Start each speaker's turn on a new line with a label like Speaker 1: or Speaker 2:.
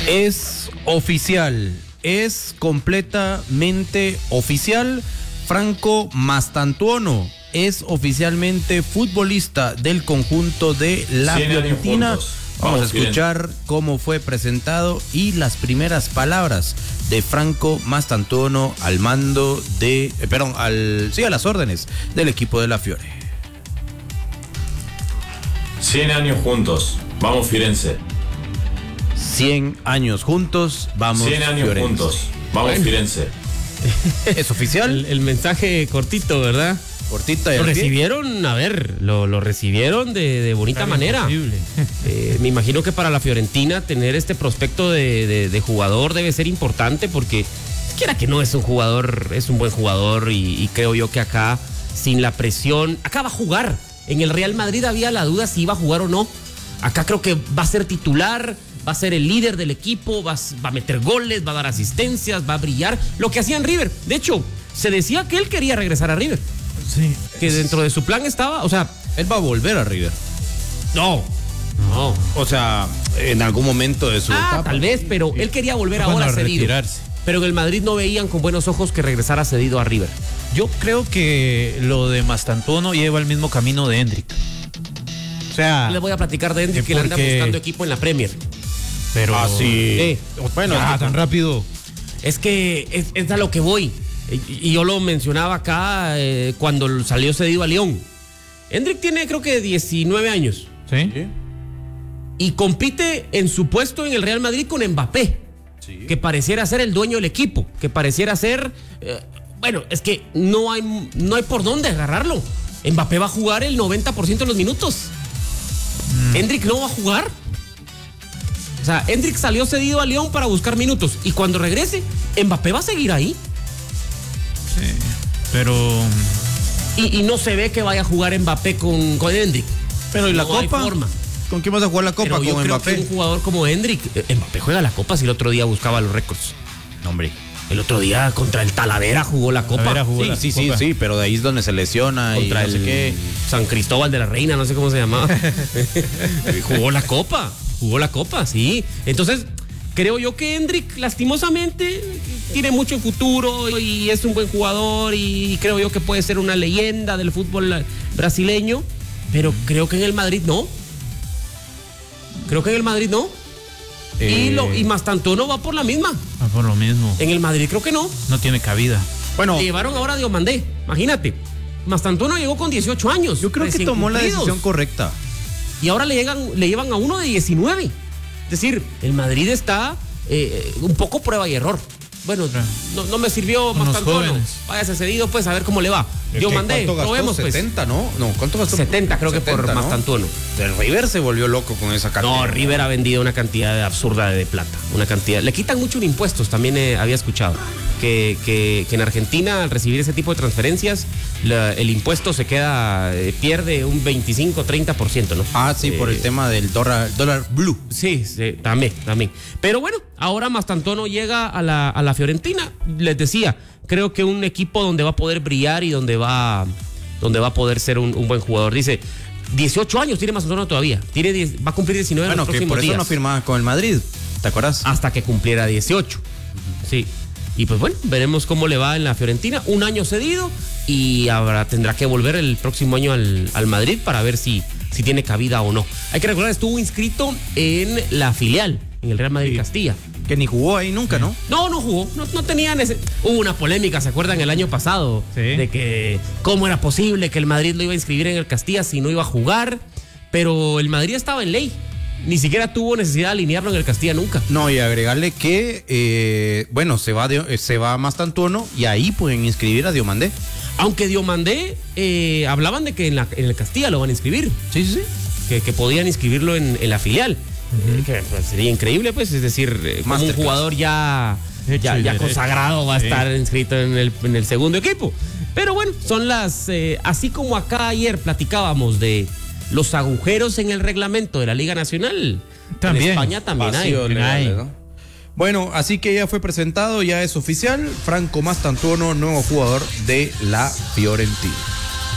Speaker 1: Es oficial, es completamente oficial. Franco Mastantuono es oficialmente futbolista del conjunto de la Fiorentina. Vamos a escuchar cómo fue presentado y las primeras palabras de Franco Mastantuono al mando de, a las órdenes del equipo de la Fiore.
Speaker 2: 100 años juntos, vamos Firenze.
Speaker 1: 100 años juntos, vamos
Speaker 2: 100 años
Speaker 1: Fiorense.
Speaker 2: juntos, vamos Firenze.
Speaker 1: ¿Es oficial?
Speaker 3: El mensaje cortito, ¿verdad?
Speaker 1: Cortita.
Speaker 3: Lo recibieron, lo recibieron de bonita manera. Me imagino que para la Fiorentina tener este prospecto de jugador debe ser importante porque quiera que no es un jugador, es un buen jugador y creo yo que acá sin la presión, acá va a jugar. En el Real Madrid había la duda si iba a jugar o no. Acá creo que va a ser titular, va a ser el líder del equipo, va a meter goles, va a dar asistencias, va a brillar. Lo que hacía en River. De hecho, se decía que él quería regresar a River.
Speaker 1: Sí.
Speaker 3: Que dentro de su plan estaba, o sea...
Speaker 1: Él va a volver a River.
Speaker 3: No.
Speaker 1: O sea, en algún momento de su etapa.
Speaker 3: Tal vez, pero él quería volver ahora cedido. Retirarse. Pero en el Madrid no veían con buenos ojos que regresara cedido a River.
Speaker 4: Yo creo que lo de Mastantuono lleva el mismo camino de Hendrik. O sea...
Speaker 3: Les voy a platicar de Hendrik que le anda buscando equipo en la Premier.
Speaker 4: Pero...
Speaker 1: sí.
Speaker 4: Bueno, tan rápido.
Speaker 3: Es que es a lo que voy. Y yo lo mencionaba acá cuando salió cedido a Lyon. Hendrik tiene creo que 19 años.
Speaker 4: ¿Sí?
Speaker 3: Y compite en su puesto en el Real Madrid con Mbappé. Sí. Que pareciera ser el dueño del equipo. Que pareciera ser... bueno, es que no hay por dónde agarrarlo. Mbappé va a jugar el 90% de los minutos. Hendrik no va a jugar. O sea, Hendrik salió cedido a Lyon para buscar minutos. Y cuando regrese, Mbappé va a seguir ahí.
Speaker 4: Sí, pero...
Speaker 3: Y no se ve que vaya a jugar Mbappé con Hendrik.
Speaker 1: Pero ¿y la
Speaker 3: no
Speaker 1: Copa?
Speaker 3: Hay forma.
Speaker 1: ¿Con quién vas a jugar la Copa?
Speaker 3: Pero yo
Speaker 1: con
Speaker 3: creo
Speaker 1: Mbappé.
Speaker 3: Que un jugador como Hendrik, Mbappé juega la Copa si el otro día buscaba los récords.
Speaker 1: No, hombre.
Speaker 3: El otro día contra el Talavera jugó la Copa.
Speaker 1: Sí, pero de ahí es donde se lesiona
Speaker 3: contra
Speaker 1: y no sé qué.
Speaker 3: San Cristóbal de la Reina, no sé cómo se llamaba. Jugó la Copa, sí. Entonces, creo yo que Hendrik, lastimosamente, tiene mucho futuro y es un buen jugador y creo yo que puede ser una leyenda del fútbol brasileño, pero creo que en el Madrid no. Y Mastantuono va por la misma.
Speaker 4: Va por lo mismo.
Speaker 3: En el Madrid creo que no.
Speaker 4: No tiene cabida.
Speaker 1: Bueno,
Speaker 3: le llevaron ahora a Diomandé, imagínate. Mastantuono llegó con 18 años.
Speaker 1: Yo creo que tomó la decisión correcta.
Speaker 3: Y ahora le llevan a uno de 19. Es decir, el Madrid está un poco prueba y error. Bueno, no me sirvió Mastantuono. Váyase cedido, pues, a ver cómo le va. Diomandé, probemos, pues.
Speaker 1: 70, ¿no? ¿Cuánto gastó?
Speaker 3: 70 creo 70, que por Mastantuono.
Speaker 1: El River se volvió loco con esa cantidad.
Speaker 3: No, River ha vendido una cantidad absurda de plata. Una cantidad. Le quitan mucho en impuestos, también había escuchado. Que en Argentina, al recibir ese tipo de transferencias, el impuesto se queda, pierde un 25-30%, ¿no?
Speaker 1: Ah, sí, por el tema del dólar blue.
Speaker 3: Sí, también. Pero bueno, ahora Mastantuono llega a la Fiorentina. Les decía, creo que un equipo donde va a poder brillar y donde va a poder ser un buen jugador. Dice, 18 años tiene Mastantuono todavía. Va a cumplir 19 en los próximos días.
Speaker 1: Bueno, que por eso no firmaba con el Madrid, ¿te acuerdas?
Speaker 3: Hasta que cumpliera 18. Sí. Y pues bueno, veremos cómo le va en la Fiorentina. Un año cedido y tendrá que volver el próximo año al Madrid para ver si tiene cabida o no. Hay que recordar, estuvo inscrito en la filial, en el Real Madrid Castilla.
Speaker 1: Que ni jugó ahí nunca, ¿no?
Speaker 3: No jugó. No tenían Hubo una polémica, ¿se acuerdan? El año pasado. Sí. De que cómo era posible que el Madrid lo iba a inscribir en el Castilla si no iba a jugar. Pero el Madrid estaba en ley. Ni siquiera tuvo necesidad de alinearlo en el Castilla nunca. No,
Speaker 1: y agregarle que, se va Mastantuono y ahí pueden inscribir a Diomandé.
Speaker 3: Aunque Diomandé, hablaban de que en el Castilla lo van a inscribir.
Speaker 1: Sí.
Speaker 3: Que podían inscribirlo en la filial. Que sería increíble, pues, es decir, como un jugador ya consagrado va a estar inscrito en el segundo equipo. Pero bueno, son así como acá ayer platicábamos de los agujeros en el reglamento de la Liga Nacional. En España también hay.
Speaker 1: ¿No? Bueno, así que ya fue presentado, ya es oficial. Franco Mastantuono, nuevo jugador de la Fiorentina.